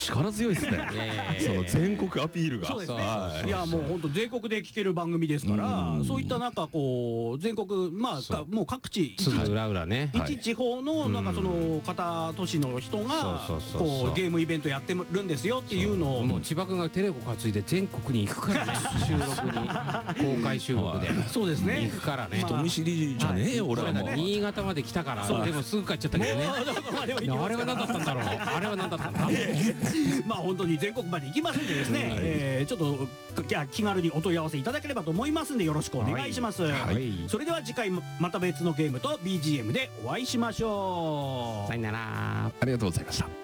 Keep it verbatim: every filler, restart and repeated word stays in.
力強いですね。その全国アピールが。 そうですね。いやもう本当全国で聞ける番組ですから、そういったなんかこう全国まあもう各地裏裏ね。 一地方のなんかその片都市の人がこうゲームイベントやってるんですよっていうのを、 もう千葉君がテレコ担いで全国に行くからね。収録に公開収録で。 そうですね。 行くからね。 人見知りじゃねえよ俺はもう。 新潟まで来たから。でもすぐ帰っちゃったけどね。あれは何だったんだろう。あれは何だったんだ。 まあ本当に全国まで行きますんでですね、えー、ちょっとじゃあ気軽にお問い合わせいただければと思いますんでよろしくお願いします。はいはい、それでは次回また別のゲームと ビージーエム でお会いしましょう。 さよなら。 ありがとうございました。